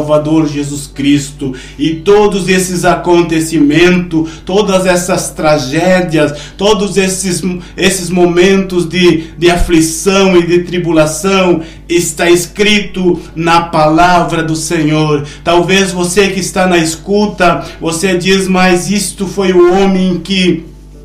Salvador Jesus Cristo. E todos esses acontecimentos, todas essas tragédias, todos esses momentos de aflição e de tribulação, está escrito na palavra do Senhor. Talvez você que está na escuta, você diz, mas isto foi o homem que...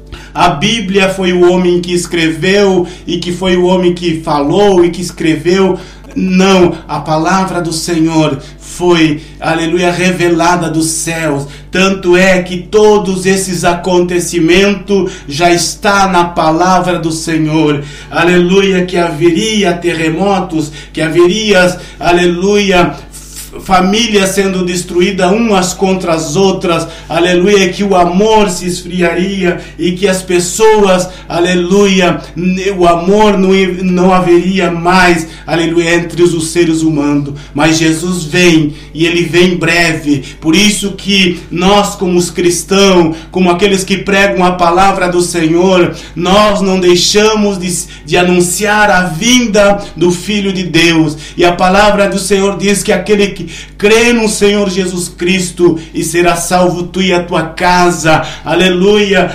A Bíblia foi o homem que escreveu e que foi o homem que falou e que escreveu. Não, a palavra do Senhor foi, aleluia, revelada dos céus. Tanto é que todos esses acontecimentos já está na palavra do Senhor. Aleluia, que haveria terremotos, que haveria, aleluia, famílias sendo destruídas umas contra as outras, aleluia, que o amor se esfriaria e que as pessoas, aleluia, o amor não haveria mais, aleluia, entre os seres humanos. Mas Jesus vem e Ele vem breve. Por isso que nós, como os cristãos, como aqueles que pregam a palavra do Senhor, nós não deixamos de anunciar a vinda do Filho de Deus. E a palavra do Senhor diz que aquele que crê no Senhor Jesus Cristo e será salvo tu e a tua casa, aleluia.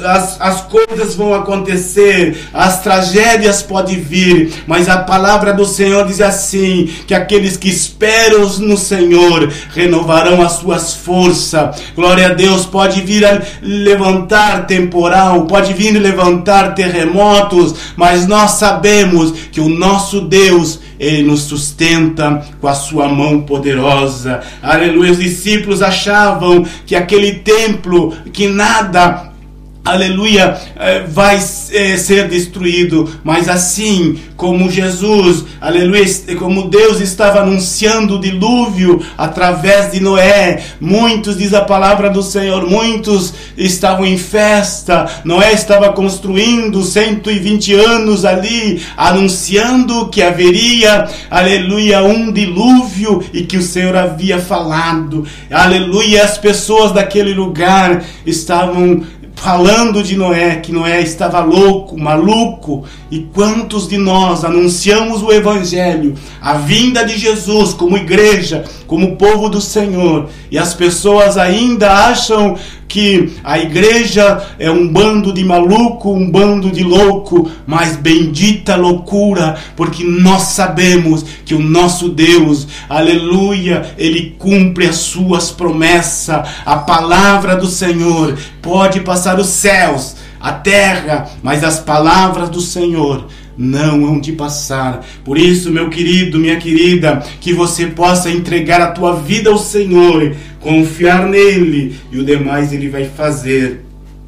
As coisas vão acontecer, as tragédias podem vir, mas a palavra do Senhor diz assim, que aqueles que esperam no Senhor renovarão as suas forças. Glória a Deus. Pode vir a levantar temporal, pode vir levantar terremotos, mas nós sabemos que o nosso Deus, Ele nos sustenta com a sua mão poderosa. Aleluia. Os discípulos achavam que aquele templo, que nada, aleluia, vai ser destruído. Mas assim como Jesus, aleluia, como Deus estava anunciando o dilúvio através de Noé, muitos, diz a palavra do Senhor, muitos estavam em festa. Noé estava construindo 120 anos ali, anunciando que haveria, aleluia, um dilúvio e que o Senhor havia falado. Aleluia. As pessoas daquele lugar estavam falando de Noé, que Noé estava louco, maluco. E quantos de nós anunciamos o Evangelho, a vinda de Jesus como igreja, como povo do Senhor, e as pessoas ainda acham que a igreja é um bando de maluco, um bando de louco, mas bendita loucura, porque nós sabemos que o nosso Deus, aleluia, Ele cumpre as suas promessas. A palavra do Senhor pode passar os céus, a terra, mas as palavras do Senhor não hão de passar. Por isso, meu querido, minha querida, que você possa entregar a tua vida ao Senhor, confiar nele, e o demais Ele vai fazer.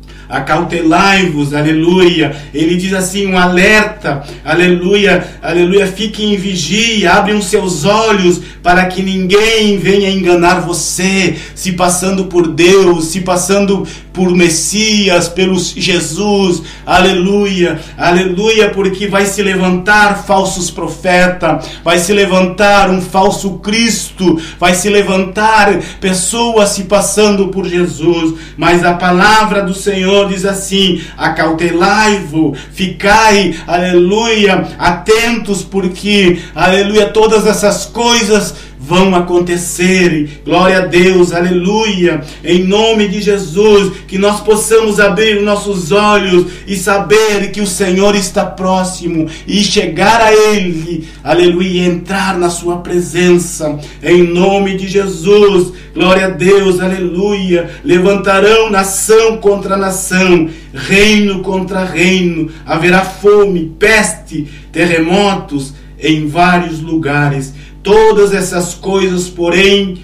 Acautelai-vos, aleluia. Ele diz assim, um alerta, aleluia, aleluia. Fiquem em vigia, abrem os seus olhos para que ninguém venha enganar você, se passando por Deus, se passando por Messias, pelo Jesus, aleluia, aleluia, porque vai se levantar falsos profetas, vai se levantar um falso Cristo, vai se levantar pessoas se passando por Jesus. Mas a palavra do Senhor diz assim, acautelai-vos, ficai, aleluia, atentos, porque, aleluia, todas essas coisas vão acontecer. Glória a Deus, aleluia. Em nome de Jesus, que nós possamos abrir nossos olhos e saber que o Senhor está próximo e chegar a Ele, aleluia, e entrar na sua presença. Em nome de Jesus, glória a Deus, aleluia. Levantarão nação contra nação, reino contra reino. Haverá fome, peste, terremotos em vários lugares. Todas essas coisas, porém,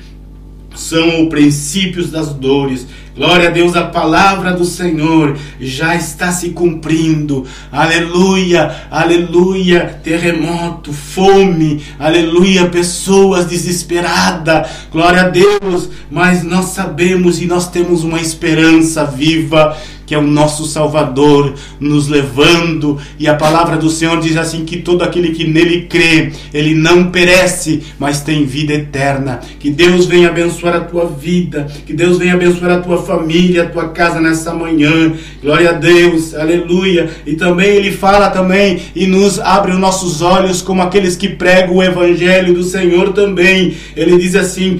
são os princípios das dores. Glória a Deus, a palavra do Senhor já está se cumprindo. Aleluia, aleluia. Terremoto, fome, aleluia. Pessoas desesperadas. Glória a Deus. Mas nós sabemos e nós temos uma esperança viva, que é o nosso Salvador nos levando. E a palavra do Senhor diz assim, que todo aquele que nele crê, ele não perece, mas tem vida eterna. Que Deus venha abençoar a tua vida, que Deus venha abençoar a tua família, a tua casa nessa manhã. Glória a Deus, aleluia. E também Ele fala também e nos abre os nossos olhos como aqueles que pregam o Evangelho do Senhor também. Ele diz assim,